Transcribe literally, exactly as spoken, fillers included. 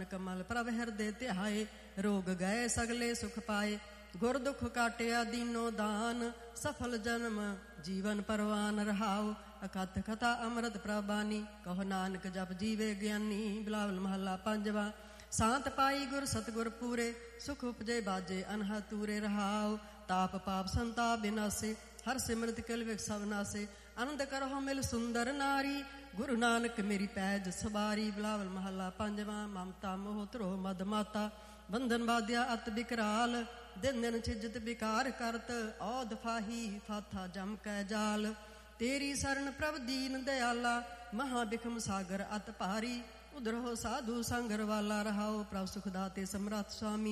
कमल प्रभ हृदय ध्याए, रोग गए सगले सुख पाए, गुर दुख काटिया दीनो दान, सफल जन्म जीवन परवान रहाओ, अकथ कथा अमृत प्रबानी, कहो नानक जप जीवे ज्ञानी। बिलावल महला पंजवा। सांत पाई गुर सतगुर पूरे, सुख उपजे बाजे अनहा तूरे रहाओ, ताप पाप संताप विनासे, हर सिमरत किल विख सब नासे, आनंद करहो मिल सुंदर नारी, गुरु नानक मेरी पैज सवारी। बिलावल महला पंजवा। ममता मोह त्रोह मद माता, बंधन बाध्या अत बिकराल, दिन दिन छिजत बिकार करत, औध फाही फाथा जम कै जाल, तेरी शरण प्रभ दीन दयाला, महा बिखम सागर अत भारी, उधर हो साधु संगर वाला रहाओ, प्रभ सुखदाते समरथ स्वामी।